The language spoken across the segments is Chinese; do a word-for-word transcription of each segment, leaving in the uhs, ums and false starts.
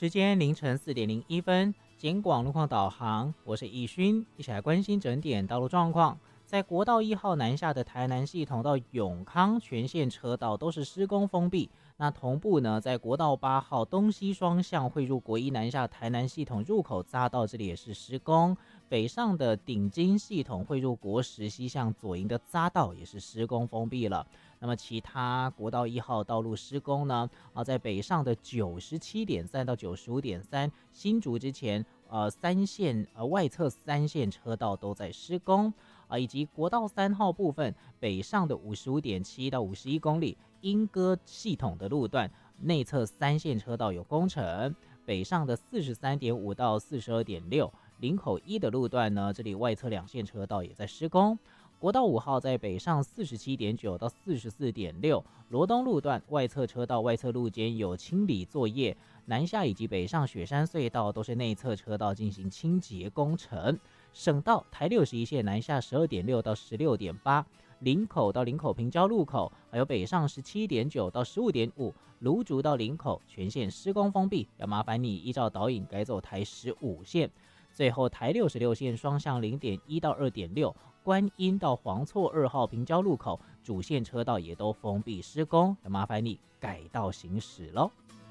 时间凌晨四点零一分，简广路况导航，我是易勋，一起来关心整点道路状况。在国道一号南下的台南系统到永康全线车道都是施工封闭。那同步呢，在国道八号东西双向汇入国一南下台南系统入口匝道，这里也是施工。北上的顶金系统汇入国十西向左营的匝道也是施工封闭了。那么其他国道一号道路施工呢？啊，在北上的九十七点三到九十五点三新竹之前，呃，三线呃外侧三线车道都在施工啊，以及国道三号部分北上的五十五点七到五十一公里莺歌系统的路段内侧三线车道有工程，北上的四十三点五到四十二点六林口一的路段呢，这里外侧两线车道也在施工。国道五号在北上四十七点九到四十四点六罗东路段外侧车道外侧路肩有清理作业，南下以及北上雪山隧道都是内侧车道进行清洁工程。省道台六十一线南下十二点六到十六点八林口到林口平交路口，还有北上十七点九到十五点五芦竹到林口全线施工封闭，要麻烦你依照导引改走台十五线。最后台六十六线双向零点一到二点六观音到黄厝二号平交路口主线车道也都封闭施工，要麻烦你改道行驶咯。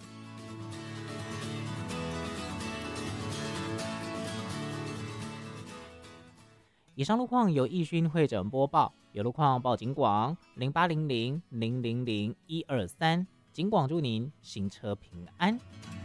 以上路况由易勋会诊播报，有路况报警广零八零零零零零一二三，警广祝您行车平安。